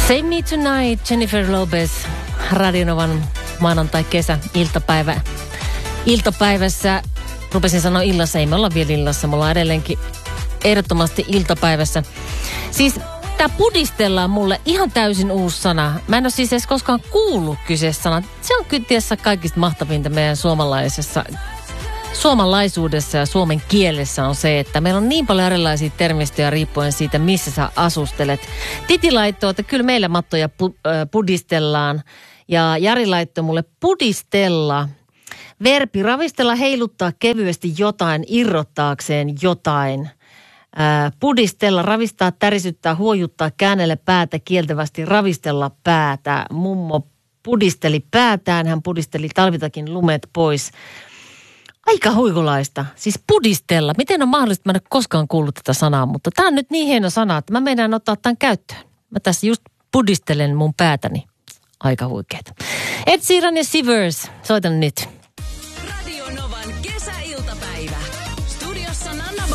Save Me Tonight, Jennifer Lopez, Radionovan maanantai-kesä-iltapäivä. Iltapäivässä, rupesin sanoa illassa, ei me olla vielä illassa, me ollaan edelleenkin ehdottomasti iltapäivässä. Siis tää pudistella on mulle ihan täysin uusi sana. Mä en ole siis edes koskaan kuullut kyseessä sana. Se on kyllä tietysti kaikista mahtavinta meidän suomalaisuudessa ja suomen kielessä on se, että meillä on niin paljon erilaisia termistöjä riippuen siitä, missä sä asustelet. Titi laittoi, että kyllä meillä mattoja pudistellaan. Ja Jari laittoi mulle pudistella. Verbi ravistella, heiluttaa kevyesti jotain, irrottaakseen jotain. Pudistella, ravistaa, tärisyttää, huojuttaa, käännellä päätä, kieltävästi ravistella päätä. Mummo pudisteli päätään, hän pudisteli talvitakin lumet pois. Aika huikulaista. Siis pudistella. Miten on mahdollista, mä en ole koskaan kuullut tätä sanaa, mutta tää on nyt niin hieno sana, että mä meinaan ottaa tämän käyttöön. Mä tässä just pudistelen mun päätäni. Aika huikeeta. Ed Sheeran ja Shivers. Soitan nyt. Radio Novan kesäiltapäivä.